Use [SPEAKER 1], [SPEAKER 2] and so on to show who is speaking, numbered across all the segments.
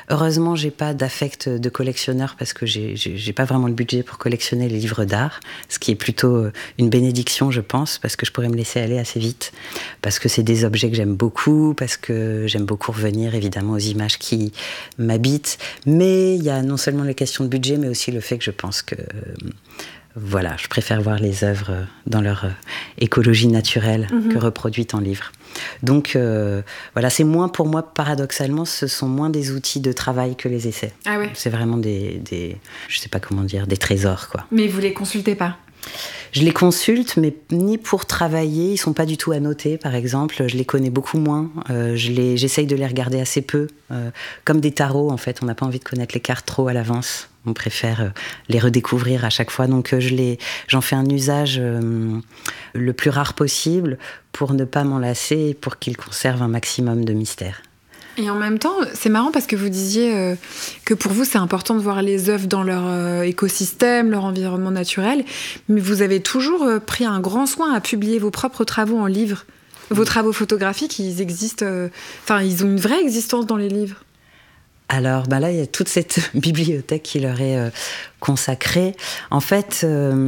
[SPEAKER 1] Heureusement, j'ai pas d'affect de collectionneur parce que j'ai pas vraiment le budget pour collectionner les livres d'art, ce qui est plutôt une bénédiction, je pense, parce que je pourrais me laisser aller assez vite, parce que c'est des objets que j'aime beaucoup, parce que j'aime beaucoup revenir évidemment aux images qui m'habitent. Mais il y a non seulement les questions de budget, mais aussi le fait que je pense que voilà, je préfère voir les œuvres dans leur écologie naturelle que reproduites en livre. Donc voilà, c'est moins pour moi, paradoxalement, ce sont moins des outils de travail que les essais.
[SPEAKER 2] Ah ouais.
[SPEAKER 1] C'est vraiment des je sais pas comment dire, des trésors, quoi.
[SPEAKER 2] Mais vous les consultez pas?
[SPEAKER 1] Je les consulte, mais ni pour travailler. Ils sont pas du tout annotés, par exemple. Je les connais beaucoup moins. J'essaye de les regarder assez peu. Comme des tarots, en fait. On n'a pas envie de connaître les cartes trop à l'avance. On préfère les redécouvrir à chaque fois. Donc j'en fais un usage le plus rare possible pour ne pas m'en lasser et pour qu'ils conservent un maximum de mystère.
[SPEAKER 2] Et en même temps, c'est marrant parce que vous disiez que pour vous, c'est important de voir les œuvres dans leur écosystème, leur environnement naturel, mais vous avez toujours pris un grand soin à publier vos propres travaux en livre. Vos travaux photographiques, ils existent, ils ont une vraie existence dans les livres.
[SPEAKER 1] Alors là, il y a toute cette bibliothèque qui leur est consacrée. En fait,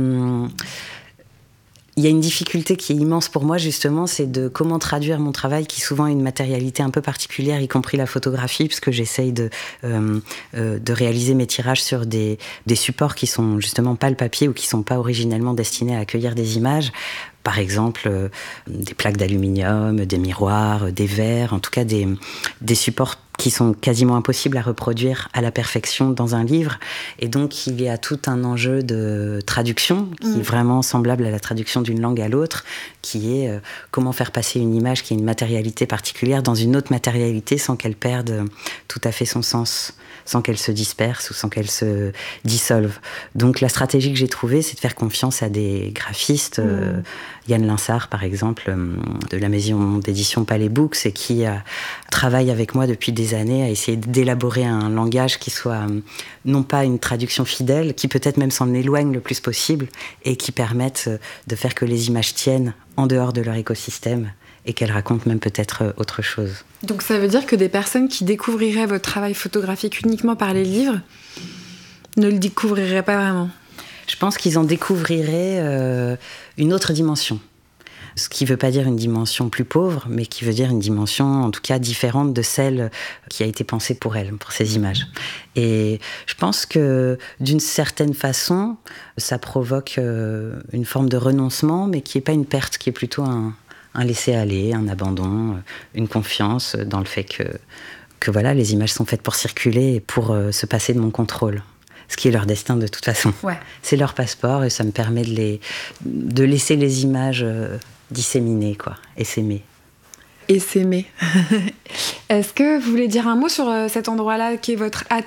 [SPEAKER 1] il y a une difficulté qui est immense pour moi, justement, c'est de comment traduire mon travail, qui souvent a une matérialité un peu particulière, y compris la photographie, puisque j'essaye de réaliser mes tirages sur des supports qui sont justement pas le papier ou qui sont pas originellement destinés à accueillir des images. Par exemple, des plaques d'aluminium, des miroirs, des verres, en tout cas des supports qui sont quasiment impossibles à reproduire à la perfection dans un livre. Et donc, il y a tout un enjeu de traduction qui est vraiment semblable à la traduction d'une langue à l'autre, qui est comment faire passer une image qui a une matérialité particulière dans une autre matérialité sans qu'elle perde tout à fait son sens, sans qu'elle se disperse ou sans qu'elle se dissolve. Donc, la stratégie que j'ai trouvée, c'est de faire confiance à des graphistes, Yann Linsart, par exemple, de la maison d'édition Palais Books, et qui travaille avec moi depuis des années à essayer d'élaborer un langage qui soit non pas une traduction fidèle, qui peut-être même s'en éloigne le plus possible, et qui permette de faire que les images tiennent en dehors de leur écosystème et qu'elles racontent même peut-être autre chose.
[SPEAKER 2] Donc ça veut dire que des personnes qui découvriraient votre travail photographique uniquement par les livres ne le découvriraient pas vraiment?
[SPEAKER 1] Je pense qu'ils en découvriraient une autre dimension. Ce qui ne veut pas dire une dimension plus pauvre, mais qui veut dire une dimension, en tout cas, différente de celle qui a été pensée pour elle, pour ces images. Et je pense que, d'une certaine façon, ça provoque une forme de renoncement, mais qui n'est pas une perte, qui est plutôt un laisser-aller, un abandon, une confiance dans le fait que voilà, les images sont faites pour circuler et pour se passer de mon contrôle. Ce qui est leur destin de toute façon. Ouais. C'est leur passeport et ça me permet de laisser les images disséminer, quoi, et s'aimer.
[SPEAKER 2] Et s'aimer. Est-ce que vous voulez dire un mot sur cet endroit-là qui est votre atelier ?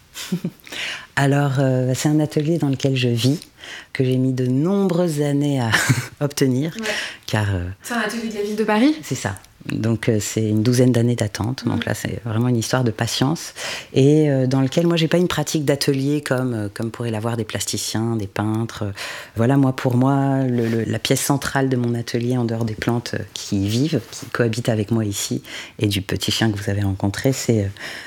[SPEAKER 1] Alors, c'est un atelier dans lequel je vis, que j'ai mis de nombreuses années à obtenir. Ouais. Car,
[SPEAKER 2] c'est un atelier de la ville de Paris ?
[SPEAKER 1] C'est ça. Donc c'est une 12aine d'années d'attente, donc là c'est vraiment une histoire de patience, et dans lequel moi j'ai pas une pratique d'atelier comme pourraient l'avoir des plasticiens, des peintres. Voilà, pour moi la pièce centrale de mon atelier, en dehors des plantes qui y vivent, qui cohabitent avec moi ici, et du petit chien que vous avez rencontré, c'est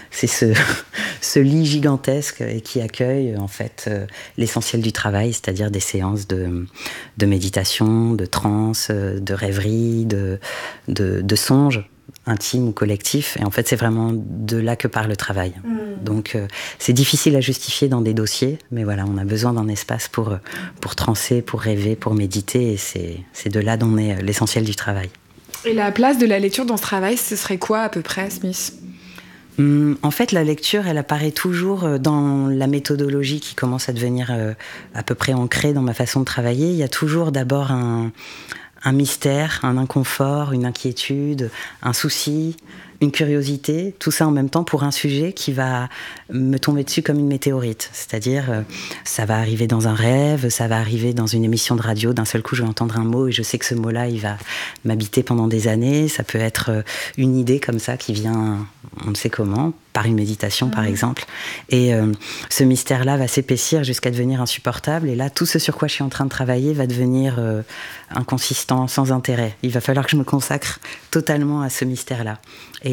[SPEAKER 1] ce lit gigantesque et qui accueille en fait l'essentiel du travail, c'est-à-dire des séances de méditation, de transe, de rêverie, de songes intimes ou collectifs. Et en fait, c'est vraiment de là que part le travail. Donc, c'est difficile à justifier dans des dossiers, mais voilà, on a besoin d'un espace pour transer, pour rêver, pour méditer, et c'est de là d'en est l'essentiel du travail.
[SPEAKER 2] Et la place de la lecture dans ce travail, ce serait quoi à peu près, Smith ?
[SPEAKER 1] En fait, la lecture, elle apparaît toujours dans la méthodologie qui commence à devenir à peu près ancrée dans ma façon de travailler. Il y a toujours d'abord un mystère, un inconfort, une inquiétude, un souci, une curiosité, tout ça en même temps pour un sujet qui va me tomber dessus comme une météorite. C'est-à-dire, ça va arriver dans un rêve, ça va arriver dans une émission de radio, d'un seul coup je vais entendre un mot et je sais que ce mot-là, il va m'habiter pendant des années. Ça peut être une idée comme ça qui vient, on ne sait comment, par une méditation par exemple. Et ce mystère-là va s'épaissir jusqu'à devenir insupportable. Et là, tout ce sur quoi je suis en train de travailler va devenir inconsistant, sans intérêt. Il va falloir que je me consacre totalement à ce mystère-là. Et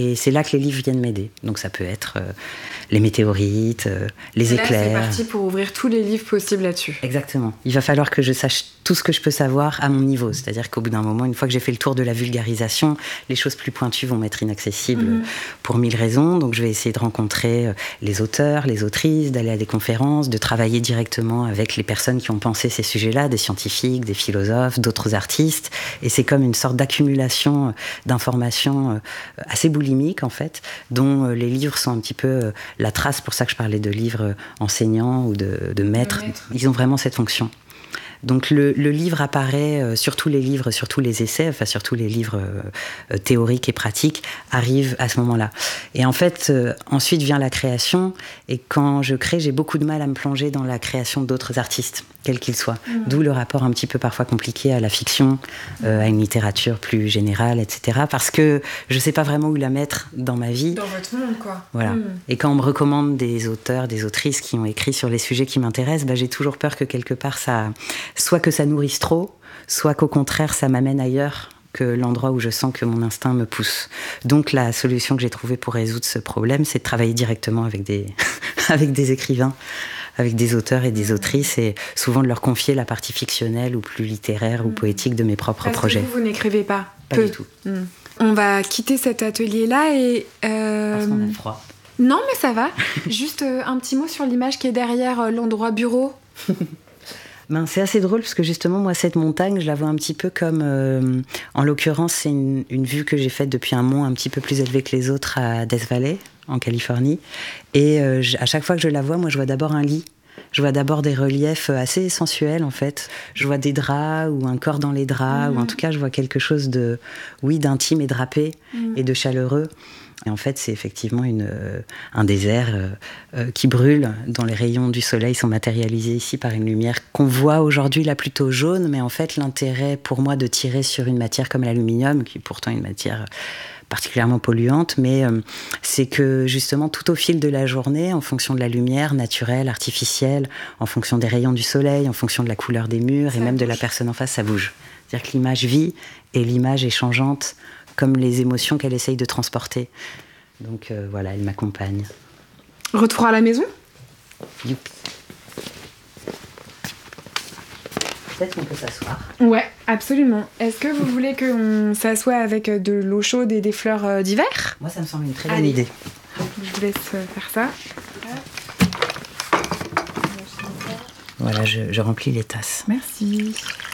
[SPEAKER 1] Et c'est là que les livres viennent m'aider. Donc ça peut être les météorites, les éclairs.
[SPEAKER 2] Là, c'est parti pour ouvrir tous les livres possibles là-dessus.
[SPEAKER 1] Exactement. Il va falloir que je sache tout ce que je peux savoir à mon niveau. C'est-à-dire qu'au bout d'un moment, une fois que j'ai fait le tour de la vulgarisation, les choses plus pointues vont m'être inaccessibles pour 1000 raisons. Donc je vais essayer de rencontrer les auteurs, les autrices, d'aller à des conférences, de travailler directement avec les personnes qui ont pensé ces sujets-là, des scientifiques, des philosophes, d'autres artistes. Et c'est comme une sorte d'accumulation d'informations assez boulimique, en fait, dont les livres sont un petit peu la trace. Pour ça que je parlais de livres enseignants ou de maîtres. Ils ont vraiment cette fonction. Donc le livre apparaît, surtout les livres, surtout les essais, enfin surtout les livres théoriques et pratiques, arrivent à ce moment-là. Et en fait, ensuite vient la création, et quand je crée, j'ai beaucoup de mal à me plonger dans la création d'autres artistes, quels qu'ils soient. D'où le rapport un petit peu parfois compliqué à la fiction, à une littérature plus générale, etc. Parce que je ne sais pas vraiment où la mettre dans ma vie.
[SPEAKER 2] Dans votre monde, quoi.
[SPEAKER 1] Voilà. Et quand on me recommande des auteurs, des autrices qui ont écrit sur les sujets qui m'intéressent, j'ai toujours peur que quelque part soit que ça nourrisse trop, soit qu'au contraire ça m'amène ailleurs que l'endroit où je sens que mon instinct me pousse. Donc la solution que j'ai trouvée pour résoudre ce problème, c'est de travailler directement avec avec des écrivains, avec des auteurs et des autrices, et souvent de leur confier la partie fictionnelle ou plus littéraire ou poétique de mes propres projets.
[SPEAKER 2] Parce que vous n'écrivez pas?
[SPEAKER 1] Pas du tout.
[SPEAKER 2] On va quitter cet atelier-là et...
[SPEAKER 1] Parce qu'on a froid.
[SPEAKER 2] Non, mais ça va. Juste un petit mot sur l'image qui est derrière l'endroit bureau.
[SPEAKER 1] C'est assez drôle parce que justement, moi, cette montagne, je la vois un petit peu comme... en l'occurrence, c'est une vue que j'ai faite depuis un mont un petit peu plus élevé que les autres à Death Valley, en Californie. Et à chaque fois que je la vois, moi, je vois d'abord un lit. Je vois d'abord des reliefs assez sensuels, en fait. Je vois des draps ou un corps dans les draps, ou en tout cas, je vois quelque chose d'intime et drapé et de chaleureux. Et en fait, c'est effectivement un désert qui brûle, dont les rayons du soleil sont matérialisés ici par une lumière qu'on voit aujourd'hui là plutôt jaune, mais en fait, l'intérêt pour moi de tirer sur une matière comme l'aluminium, qui est pourtant une matière particulièrement polluante, mais c'est que justement tout au fil de la journée, en fonction de la lumière naturelle, artificielle, en fonction des rayons du soleil, en fonction de la couleur des murs et même de la personne en face, ça bouge. C'est-à-dire que l'image vit et l'image est changeante comme les émotions qu'elle essaye de transporter. Donc voilà, elle m'accompagne.
[SPEAKER 2] Retour à la maison ?
[SPEAKER 1] Youpi. Peut-être qu'on peut s'asseoir.
[SPEAKER 2] Ouais, absolument. Est-ce que vous voulez qu'on s'assoie avec de l'eau chaude et des fleurs d'hiver ?
[SPEAKER 1] Moi, ça me semble une très bonne idée.
[SPEAKER 2] Je vous laisse faire ça.
[SPEAKER 1] Voilà, je remplis les tasses.
[SPEAKER 2] Merci.